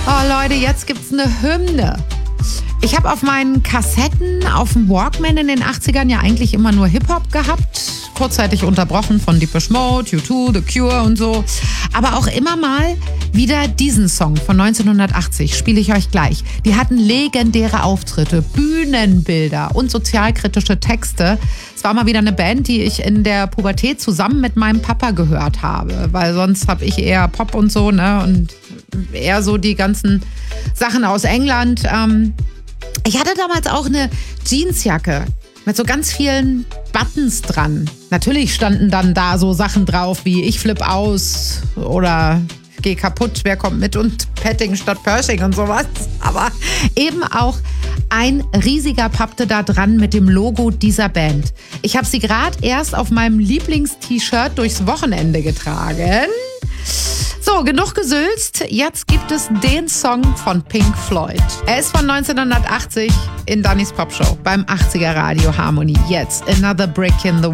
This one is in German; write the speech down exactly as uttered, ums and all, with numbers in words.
Oh Leute, jetzt gibt's eine Hymne. Ich habe auf meinen Kassetten, auf dem Walkman in den achtzigern ja eigentlich immer nur Hip-Hop gehabt. Kurzzeitig unterbrochen von Depeche Mode, U zwei, The Cure und so. Aber auch immer mal wieder diesen Song von neunzehnhundertachtzig, spiele ich euch gleich. Die hatten legendäre Auftritte, Bühnenbilder und sozialkritische Texte. Es war mal wieder eine Band, die ich in der Pubertät zusammen mit meinem Papa gehört habe. Weil sonst habe ich eher Pop und so, ne? Und eher so die ganzen Sachen aus England. Ähm, ich hatte damals auch eine Jeansjacke mit so ganz vielen Buttons dran. Natürlich standen dann da so Sachen drauf wie ich flipp aus oder geh kaputt, wer kommt mit und Petting statt Pershing und sowas. Aber eben auch ein riesiger Pappte da dran mit dem Logo dieser Band. Ich habe sie gerade erst auf meinem Lieblings-T-Shirt durchs Wochenende getragen. So, genug gesülzt. Jetzt gibt es den Song von Pink Floyd. Er ist von neunzehnhundertachtzig in Dannys Popshow beim achtziger Radio Harmony. Jetzt Another Brick in the